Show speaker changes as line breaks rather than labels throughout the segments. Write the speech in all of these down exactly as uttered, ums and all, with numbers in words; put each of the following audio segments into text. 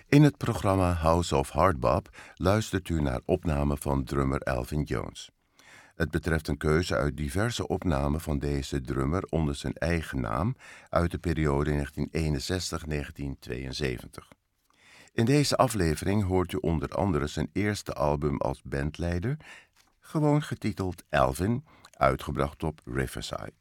In het programma House of Hardbop luistert u naar opnamen van drummer Elvin Jones. Het betreft een keuze uit diverse opnamen van deze drummer onder zijn eigen naam uit de periode negentien eenenzestig tot negentien tweeënzeventig. In deze aflevering hoort u onder andere zijn eerste album als bandleider, gewoon getiteld Elvin, uitgebracht op Riverside.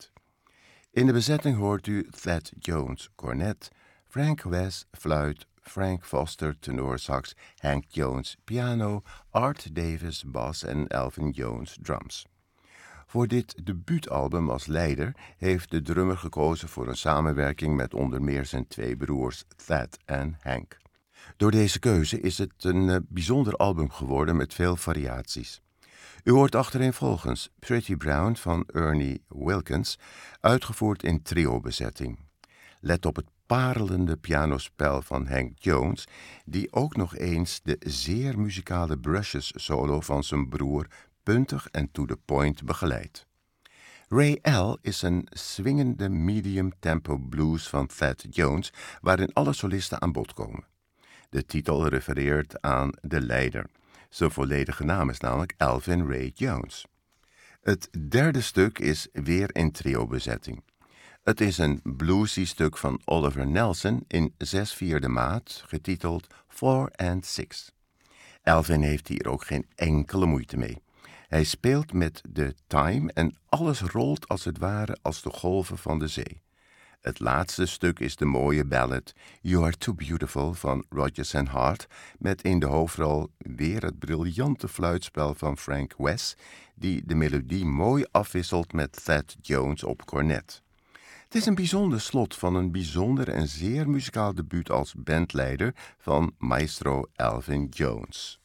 In de bezetting hoort u Thad Jones, cornet, Frank West, fluit, Frank Foster, tenorsax, Hank Jones, piano, Art Davis, bas en Elvin Jones, drums. Voor dit debuutalbum als leider heeft de drummer gekozen voor een samenwerking met onder meer zijn twee broers Thad en Hank. Door deze keuze is het een uh, bijzonder album geworden met veel variaties. U hoort achtereenvolgens Pretty Brown van Ernie Wilkins, uitgevoerd in trio-bezetting. Let op het parelende pianospel van Hank Jones, die ook nog eens de zeer muzikale brushes solo van zijn broer puntig en to the point begeleidt. Ray L. is een swingende medium-tempo blues van Thad Jones, waarin alle solisten aan bod komen. De titel refereert aan de leider. Zijn volledige naam is namelijk Elvin Ray Jones. Het derde stuk is weer in trio-bezetting. Het is een bluesy stuk van Oliver Nelson in zes vierde maat, getiteld Four and Six. Elvin heeft hier ook geen enkele moeite mee. Hij speelt met de time en alles rolt als het ware als de golven van de zee. Het laatste stuk is de mooie ballad You Are Too Beautiful van Rodgers and Hart, met in de hoofdrol weer het briljante fluitspel van Frank West, die de melodie mooi afwisselt met Thad Jones op cornet. Het is een bijzonder slot van een bijzonder en zeer muzikaal debuut als bandleider van maestro Elvin Jones.